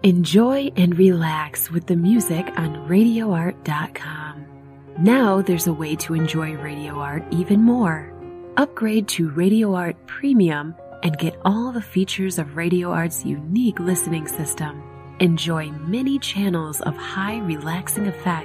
Enjoy and relax with the music on RadioArt.com. Now there's a way to enjoy Radio Art even more. Upgrade to Radio Art Premium and get all the features of Radio Art's unique listening system. Enjoy many channels of high relaxing effects